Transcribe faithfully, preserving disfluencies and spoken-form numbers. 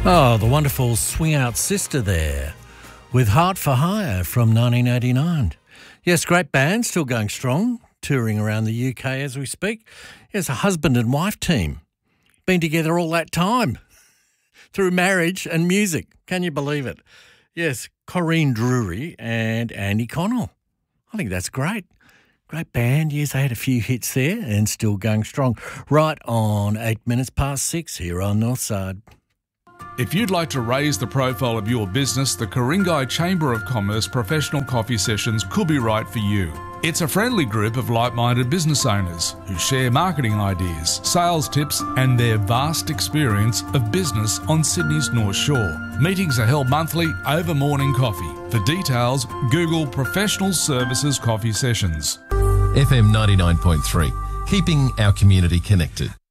Oh, the wonderful Swing Out Sister there with Heart for Hire from nineteen eighty-nine. Yes, great band, still going strong, touring around the U K as we speak. Yes, a husband and wife team. Been together all that time through marriage and music. Can you believe it? Yes, Corinne Drury and Andy Connell. I think that's great. Great band. Yes, they had a few hits there and still going strong. Right on eight minutes past six here on Northside. If you'd like to raise the profile of your business, the Ku-ring-gai Chamber of Commerce Professional Coffee Sessions could be right for you. It's a friendly group of like-minded business owners who share marketing ideas, sales tips and their vast experience of business on Sydney's North Shore. Meetings are held monthly over morning coffee. For details, Google Professional Services Coffee Sessions. F M ninety-nine point three, keeping our community connected.